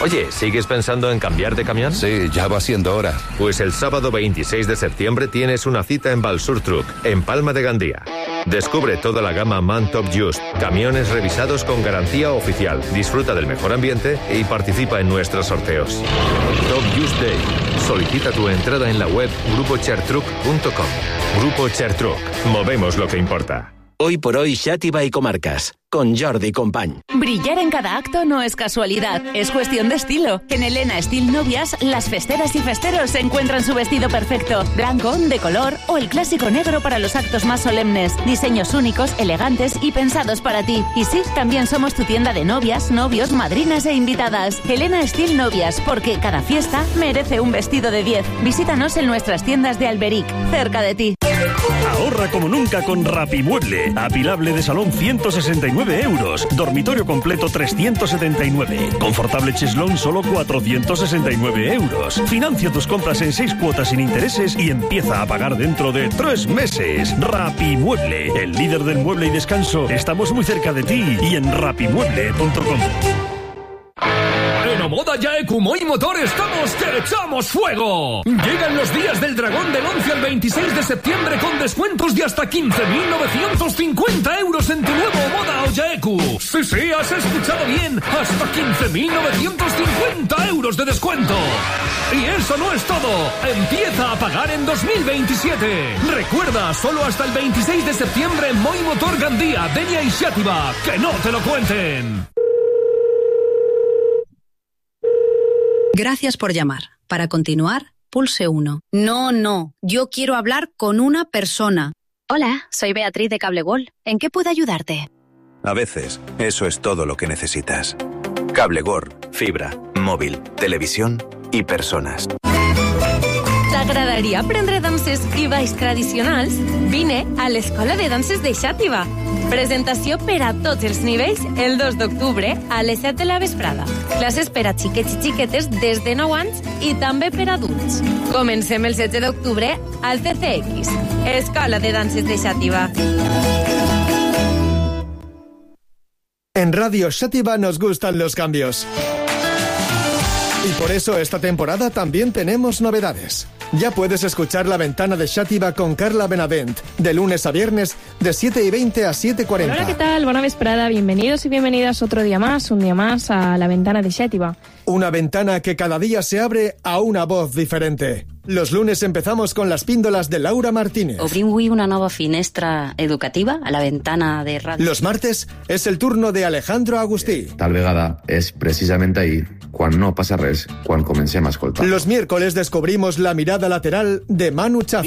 Oye, ¿sigues pensando en cambiar de camión? Sí, ya va siendo hora. Pues el sábado 26 de septiembre tienes una cita en Balsur Truck, en Palma de Gandía. Descubre toda la gama MAN Top Just, camiones revisados con garantía oficial. Disfruta del mejor ambiente y participa en nuestros sorteos. Top Just Day. Solicita tu entrada en la web grupochertruck.com. Grupo Chertruck. Movemos lo que importa. Hoy por hoy, Xàtiva y Comarcas, con Jordi Company. Brillar en cada acto no es casualidad, es cuestión de estilo. En Elena Estil Novias, las festeras y festeros encuentran su vestido perfecto, blanco, de color o el clásico negro para los actos más solemnes. Diseños únicos, elegantes y pensados para ti. Y sí, también somos tu tienda de novias, novios, madrinas e invitadas. Elena Estil Novias, porque cada fiesta merece un vestido de 10. Visítanos en nuestras tiendas de Alberic, cerca de ti. Ahorra como nunca con Rapimueble. Apilable de salón 169 euros. Dormitorio completo 379. Confortable cheslón solo 469 euros. Financia tus compras en 6 cuotas sin intereses y empieza a pagar dentro de 3 meses. Rapimueble, el líder del mueble y descanso. Estamos muy cerca de ti y en rapimueble.com. En Omoda Yaeku Moi Motor estamos que echamos fuego. Llegan los días del dragón del 11 al 26 de septiembre con descuentos de hasta 15.950 euros en tu nuevo Omoda Yaeku. Sí, has escuchado bien, hasta 15.950 euros de descuento. Y eso no es todo, empieza a pagar en 2027. Recuerda, solo hasta el 26 de septiembre en Moi Motor Gandía, Denia y Xàtiva. Que no te lo cuenten. Gracias por llamar. Para continuar, pulse 1. No, yo quiero hablar con una persona. Hola, soy Beatriz de Cable World. ¿En qué puedo ayudarte? A veces, eso es todo lo que necesitas. Cable World, fibra, móvil, televisión y personas. T'agradaria aprendre danses i balls tradicionals? Vine a l'Escola de Danses de Xàtiva. Presentació per a tots els nivells el 2 d'octubre a les 7 de la vesprada. Classes per a xiquets i xiquetes des de 9 anys i també per a adults. Comencem el 16 d'octubre al CCX. Escola de Danses de Xàtiva. En Radio Xàtiva nos gustan los cambios. Y por eso esta temporada también tenemos novedades. Ya puedes escuchar La Ventana de Xàtiva con Carla Benavent, de lunes a viernes, de 7:20 a 7:40. Hola, ¿qué tal? Buena vesprada, bienvenidos y bienvenidas otro día más, un día más a La Ventana de Xàtiva. Una ventana que cada día se abre a una voz diferente. Los lunes empezamos con las píndolas de Laura Martínez. Obrim avui una nova finestra educativa a la ventana de ràdio. Los martes es el turno de Alejandro Agustí. Tal vegada és precisament ahir, quan no passa res, quan comencem a escoltar. Los miércoles descubrimos la mirada lateral de Manu Chafra.